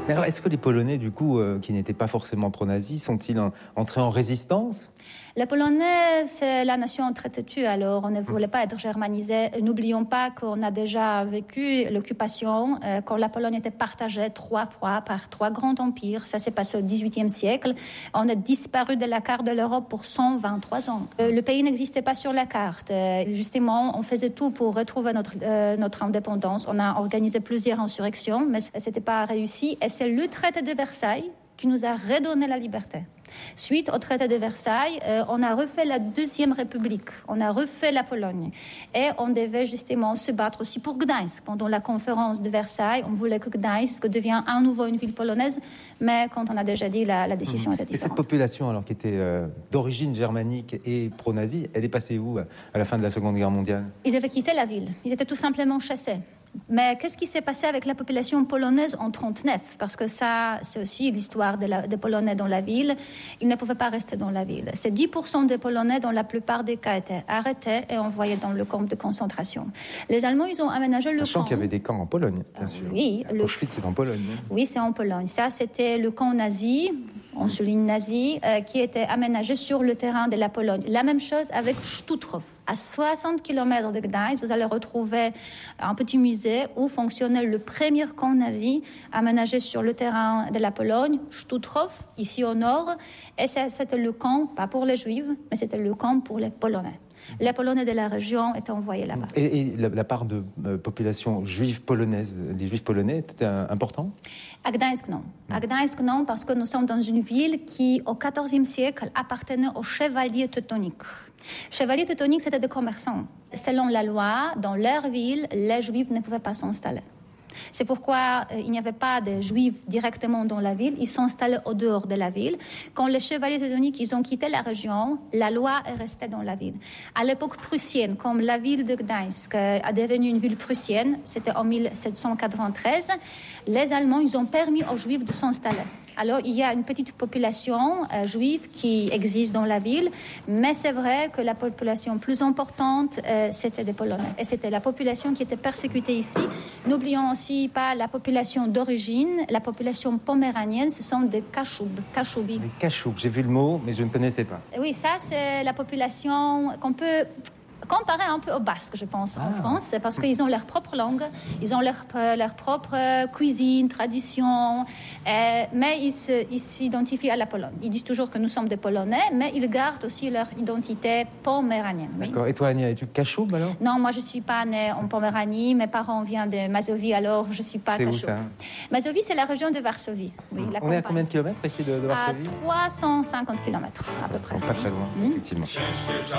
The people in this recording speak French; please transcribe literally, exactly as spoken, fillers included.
Mais alors, est-ce que les Polonais, du coup, euh, qui n'étaient pas forcément pro-nazis, sont-ils en, entrés en résistance ? Les Polonais, c'est la nation très têtue, alors on ne voulait pas être germanisé. N'oublions pas qu'on a déjà vécu l'occupation, euh, quand la Pologne était partagée trois fois par trois grands empires. Ça s'est passé au dix-huitième siècle. On a disparu de la carte de l'Europe pour cent vingt-trois ans. Euh, le pays n'existait pas sur la carte. Euh, justement, on faisait tout pour retrouver notre, euh, notre indépendance. On a organisé plusieurs insurrections, mais ce n'était pas réussi. Et c'est le traité de Versailles qui nous a redonné la liberté. Suite au traité de Versailles, euh, on a refait la Deuxième République, on a refait la Pologne. Et on devait justement se battre aussi pour Gdańsk. Pendant la conférence de Versailles, on voulait que Gdańsk devienne à nouveau une ville polonaise, mais quand on a déjà dit, la, la décision mmh. était différente. Et cette population, alors, qui était euh, d'origine germanique et pro-nazie, elle est passée où à la fin de la Seconde Guerre mondiale ? Ils devaient quitter la ville, ils étaient tout simplement chassés. Mais qu'est-ce qui s'est passé avec la population polonaise en trente-neuf ? Parce que ça, c'est aussi l'histoire des de Polonais dans la ville. Ils ne pouvaient pas rester dans la ville. C'est dix pour cent des Polonais, dans la plupart des cas, étaient arrêtés et envoyés dans le camp de concentration. Les Allemands, ils ont aménagé le camp. Sachant qu'il y avait des camps en Pologne, bien euh, sûr. Oui. Le... Auschwitz, c'est en Pologne. Hein. Oui, c'est en Pologne. Ça, c'était le camp nazi, on souligne nazi, euh, qui était aménagé sur le terrain de la Pologne. La même chose avec Stutrów. À soixante kilomètres de Gdańsk, vous allez retrouver un petit musée où fonctionnait le premier camp nazi aménagé sur le terrain de la Pologne, Stutrów, ici au nord. Et c'était le camp, pas pour les Juifs, mais c'était le camp pour les Polonais. Les Polonais de la région étaient envoyés là-bas. Et, et la, la part de euh, population juive polonaise, les Juifs polonais, était euh, important ? À Gdańsk, non. À Gdańsk, non, parce que nous sommes dans une ville qui, au quatorzième siècle, appartenait aux chevaliers teutoniques. Chevaliers teutoniques, c'était des commerçants. Selon la loi, dans leur ville, les Juifs ne pouvaient pas s'installer. C'est pourquoi euh, il n'y avait pas de Juifs directement dans la ville. Ils sont installés au dehors de la ville. Quand les chevaliers teutoniques ils ont quitté la région, la loi est restée dans la ville. À l'époque prussienne, comme la ville de Gdańsk euh, a devenu une ville prussienne, c'était en mille sept cent quatre-vingt-treize, les Allemands ils ont permis aux Juifs de s'installer. Alors, il y a une petite population euh, juive qui existe dans la ville, mais c'est vrai que la population plus importante, euh, c'était des Polonais. Et c'était la population qui était persécutée ici. N'oublions aussi pas la population d'origine, la population poméranienne, ce sont des Kachub, Kachubi. Les Kachub, j'ai vu le mot, mais je ne connaissais pas. Oui, ça, c'est la population qu'on peut... comparer un peu aux Basques, je pense, ah. en France, parce qu'ils ont leur propre langue, ils ont leur, leur propre cuisine, tradition, euh, mais ils, se, ils s'identifient à la Pologne. Ils disent toujours que nous sommes des Polonais, mais ils gardent aussi leur identité poméranienne. D'accord. Oui. Et toi, Ania, es-tu Kachub alors ? Non, moi je ne suis pas née en Poméranie, mes parents viennent de Mazovie, alors je ne suis pas c'est Kachub. Où ça ? Mazovie, c'est la région de Varsovie. Oui, la On campagne. est à combien de kilomètres ici de, de Varsovie ? À trois cent cinquante kilomètres à peu près. Pas très loin, mmh. effectivement.